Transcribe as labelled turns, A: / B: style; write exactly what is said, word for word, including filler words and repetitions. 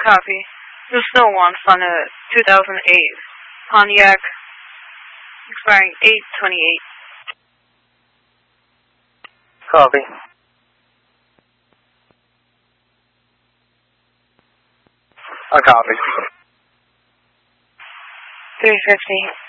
A: Copy. The Snow One from a two thousand eight Pontiac, expiring eight twenty-eight.
B: Copy. I copy.
A: three fifty.